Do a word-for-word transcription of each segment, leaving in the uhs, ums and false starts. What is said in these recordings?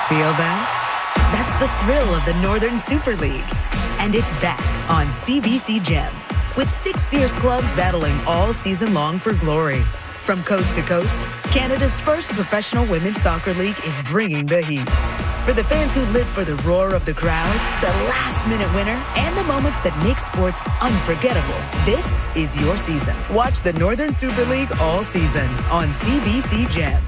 Feel that? That's the thrill of the Northern Super League. And it's back on C B C Gem, with six fierce clubs battling all season long for glory. From coast to coast, Canada's first professional women's soccer league is bringing the heat. For the fans who live for the roar of the crowd, the last-minute winner, and the moments that make sports unforgettable, this is your season. Watch the Northern Super League all season on C B C Gem.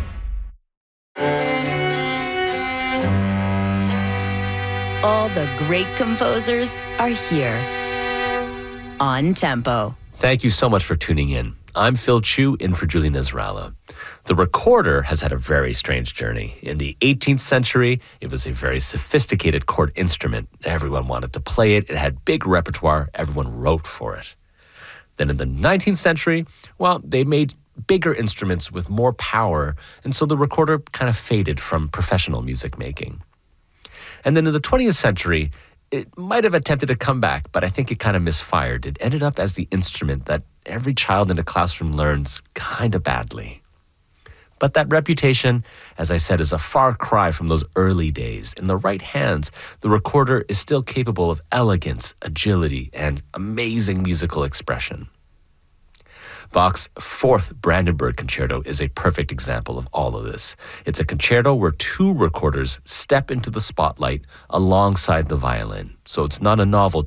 All the great composers are here on Tempo. Thank you so much for tuning in. I'm Phil Chu, in for Julie Nasrallah. The recorder has had a very strange journey. In the eighteenth century, it was a very sophisticated court instrument. Everyone wanted to play it. It had big repertoire. Everyone wrote for it. Then in the nineteenth century, well, they made bigger instruments with more power, and so the recorder kind of faded from professional music making. And then in the twentieth century, it might have attempted a comeback, but I think it kind of misfired. It ended up as the instrument that every child in a classroom learns kind of badly. But that reputation, as I said, is a far cry from those early days. In the right hands, the recorder is still capable of elegance, agility, and amazing musical expression. Bach's Fourth Brandenburg Concerto is a perfect example of all of this. It's a concerto where two recorders step into the spotlight alongside the violin. So it's not a novelty.